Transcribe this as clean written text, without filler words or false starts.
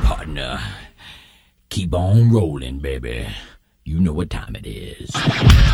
partner. Keep on rolling, baby. You know what time it is.